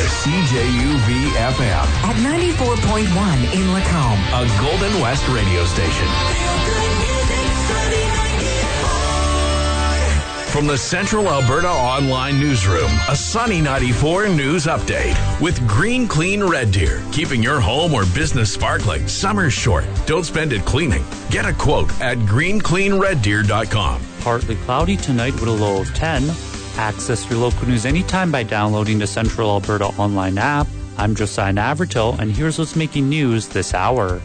CJUV-FM. At 94.1 in Lacombe. A Golden West radio station. From the Central Alberta Online Newsroom, a Sunny 94 news update with Green Clean Red Deer. Keeping your home or business sparkling. Summer's short. Don't spend it cleaning. Get a quote at greencleanreddeer.com. Partly cloudy tonight with a low of 10. Access your local news anytime by downloading the Central Alberta Online app. I'm Josiah Navertil, and here's what's making news this hour.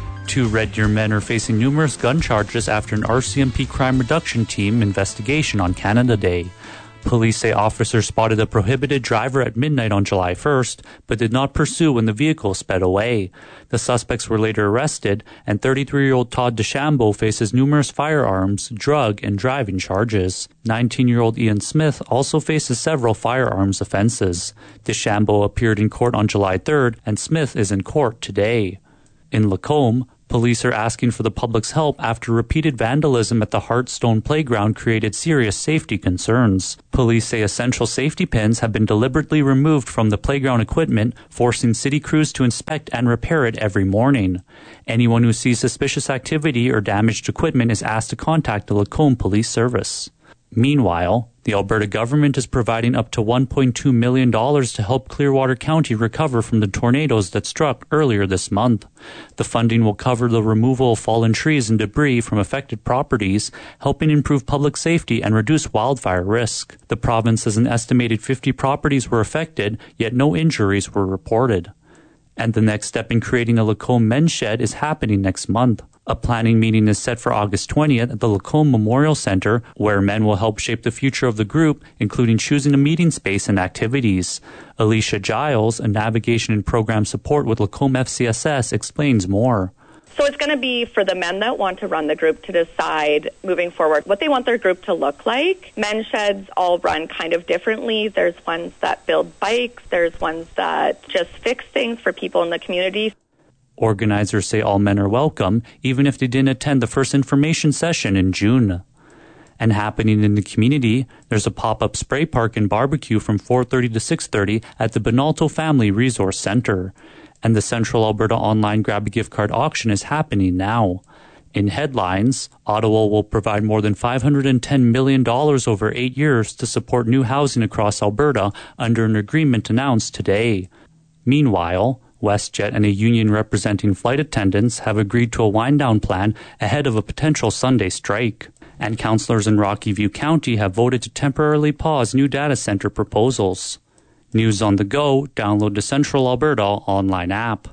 2 Red Deer men are facing numerous gun charges after an RCMP crime reduction team investigation on Canada Day. Police say officers spotted a prohibited driver at midnight on July 1st, but did not pursue when the vehicle sped away. The suspects were later arrested, and 33-year-old Todd DeChambeau faces numerous firearms, drug, and driving charges. 19-year-old Ian Smith also faces several firearms offenses. DeChambeau appeared in court on July 3rd, and Smith is in court today. In Lacombe, police are asking for the public's help after repeated vandalism at the Heartstone Playground created serious safety concerns. Police say essential safety pins have been deliberately removed from the playground equipment, forcing city crews to inspect and repair it every morning. Anyone who sees suspicious activity or damaged equipment is asked to contact the Lacombe Police Service. Meanwhile, the Alberta government is providing up to $1.2 million to help Clearwater County recover from the tornadoes that struck earlier this month. The funding will cover the removal of fallen trees and debris from affected properties, helping improve public safety and reduce wildfire risk. The province says an estimated 50 properties were affected, yet no injuries were reported. And the next step in creating a Lacombe Men's Shed is happening next month. A planning meeting is set for August 20th at the Lacombe Memorial Centre, where men will help shape the future of the group, including choosing a meeting space and activities. Alicia Giles, a navigation and program support with Lacombe FCSS, explains more. So it's going to be for the men that want to run the group to decide moving forward what they want their group to look like. Men's sheds all run kind of differently. There's ones that build bikes. There's ones that just fix things for people in the community. Organizers say all men are welcome, even if they didn't attend the first information session in June. And happening in the community, there's a pop-up spray park and barbecue from 4:30 to 6:30 at the Bonalto Family Resource Centre. And the Central Alberta Online Grab a Gift Card auction is happening now. In headlines, Ottawa will provide more than $510 million over 8 years to support new housing across Alberta under an agreement announced today. Meanwhile, WestJet and a union representing flight attendants have agreed to a wind-down plan ahead of a potential Sunday strike. And councillors in Rocky View County have voted to temporarily pause new data centre proposals. News on the go, download the Central Alberta Online app.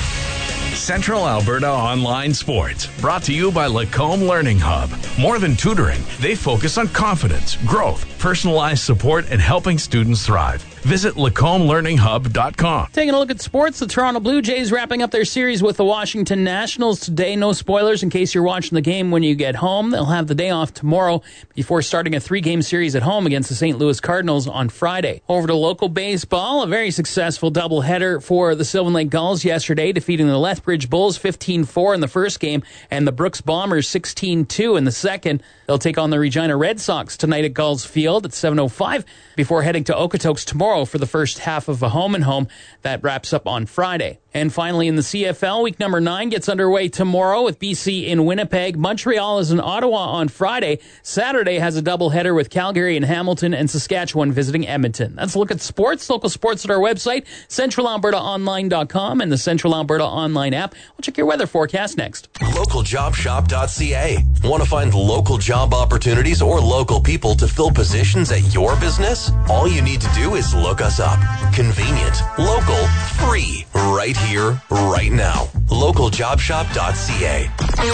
Central Alberta Online Sports, brought to you by Lacombe Learning Hub. More than tutoring, they focus on confidence, growth, personalized support, and helping students thrive. Visit LacombelearningHub.com. Taking a look at sports, the Toronto Blue Jays wrapping up their series with the Washington Nationals today. No spoilers in case you're watching the game when you get home. They'll have the day off tomorrow before starting a 3-game series at home against the St. Louis Cardinals on Friday. Over to local baseball, a very successful doubleheader for the Sylvan Lake Gulls yesterday, defeating the Lethbridge Bulls 15-4 in the first game and the Brooks Bombers 16-2 in the second. They'll take on the Regina Red Sox tonight at Gulls Field at 7:05 before heading to Okotoks tomorrow for the first half of a home-and-home that wraps up on Friday. And finally, in the CFL, week number 9 gets underway tomorrow with BC in Winnipeg. Montreal is in Ottawa on Friday. Saturday has a doubleheader with Calgary and Hamilton, and Saskatchewan visiting Edmonton. Let's look at sports, local sports at our website, centralalbertaonline.com, and the Central Alberta Online app. We'll check your weather forecast next. LocalJobShop.ca. Want to find local job opportunities or local people to fill positions at your business? All you need to do is look us up. Convenient, local, free, right here, right now. LocalJobShop.ca.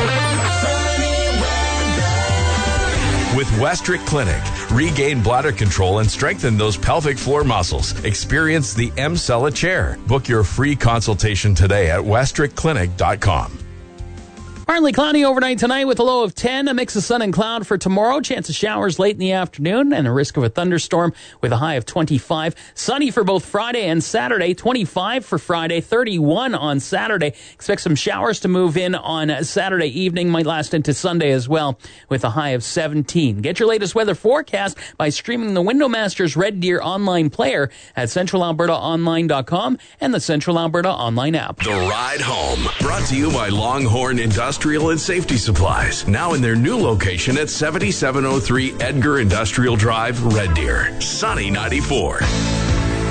With Westrick Clinic, regain bladder control and strengthen those pelvic floor muscles. Experience the M-Cella chair. Book your free consultation today at westrickclinic.com. Partly cloudy overnight tonight with a low of 10, a mix of sun and cloud for tomorrow, chance of showers late in the afternoon, and a risk of a thunderstorm with a high of 25. Sunny for both Friday and Saturday, 25 for Friday, 31 on Saturday. Expect some showers to move in on Saturday evening, might last into Sunday as well, with a high of 17. Get your latest weather forecast by streaming the Windowmasters Red Deer online player at centralalbertaonline.com and the Central Alberta online app. The Ride Home, brought to you by Longhorn Industrial and Safety Supplies, now in their new location at 7703 Edgar Industrial Drive, Red Deer. Sunny 94.